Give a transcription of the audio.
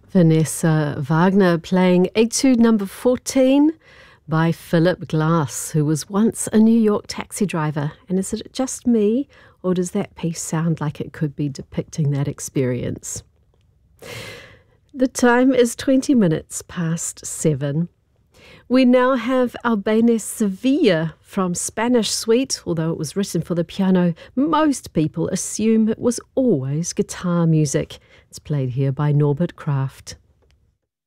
Vanessa Wagner playing Etude number 14 by Philip Glass, who was once a New York taxi driver. And is it just me, or does that piece sound like it could be depicting that experience? The time is 20 minutes past 7. We now have Albéniz Sevilla from Spanish Suite. Although it was written for the piano, most people assume it was always guitar music. It's played here by Norbert Kraft.